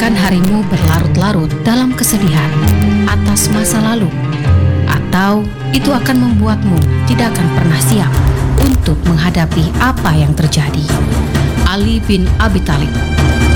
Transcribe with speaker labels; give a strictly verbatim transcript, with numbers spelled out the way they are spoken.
Speaker 1: membiarkan harimu berlarut-larut dalam kesedihan atas masa lalu, atau itu akan membuatmu tidak akan pernah siap untuk menghadapi apa yang terjadi. Ali bin Abi Thalib.